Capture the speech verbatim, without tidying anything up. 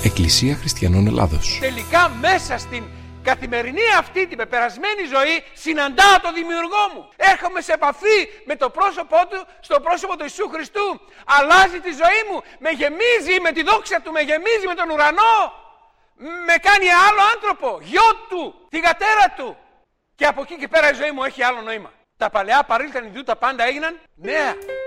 Εκκλησία Χριστιανών Ελλάδος. Τελικά μέσα στην καθημερινή αυτή την πεπερασμένη ζωή συναντάω τον Δημιουργό μου. Έρχομαι σε επαφή με το πρόσωπό του, στο πρόσωπο του Ιησού Χριστού. Αλλάζει τη ζωή μου, με γεμίζει με τη δόξα του, με γεμίζει με τον ουρανό. Με κάνει άλλο άνθρωπο, γιο του, θυγατέρα του. Και από εκεί και πέρα η ζωή μου έχει άλλο νόημα. Τα παλαιά παρήλθαν, ιδού τα πάντα έγιναν νέα.